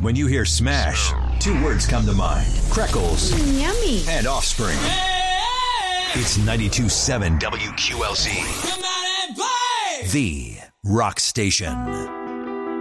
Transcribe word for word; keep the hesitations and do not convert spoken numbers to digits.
When you hear Smash, two words come to mind. Freckles Yummy. and Offspring. It's ninety-two point seven W Q L Z. Come out and play! The Rock Station.